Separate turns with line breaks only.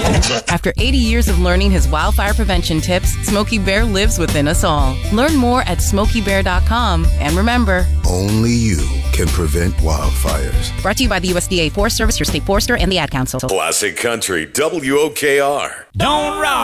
After 80 years of learning his wildfire prevention tips, Smokey Bear lives within us all. Learn more at SmokeyBear.com. And remember,
only you can prevent wildfires.
Brought to you by the USDA Forest Service, your state forester, and the Ad Council.
Classic Country, WOKR.
Don't rock.